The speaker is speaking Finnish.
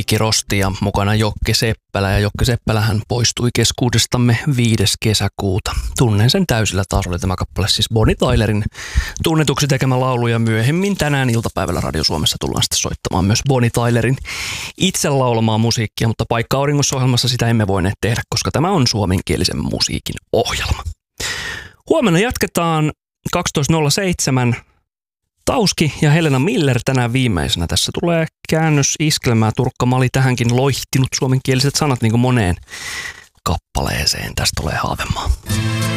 Heikki Rosti ja mukana Jokke Seppälä. Ja Jokke Seppälähän poistui keskuudestamme 5. kesäkuuta. Tunnen sen täysillä, taas oli tämä kappale siis Bonnie Tylerin tunnetuksi tekemä laulu. Ja myöhemmin tänään iltapäivällä Radio Suomessa tullaan sitten soittamaan myös Bonnie Tylerin itse laulamaa musiikkia. Mutta Paikka auringossa -ohjelmassa sitä emme voineet tehdä, koska tämä on suomenkielisen musiikin ohjelma. Huomenna jatketaan 12.07. Tauski ja Helena Miller tänään viimeisenä. Tässä tulee käännös iskelmää. Turkka Mali tähänkin loihtinut suomenkieliset sanat niin kuin moneen kappaleeseen. Tästä tulee Haavemaa.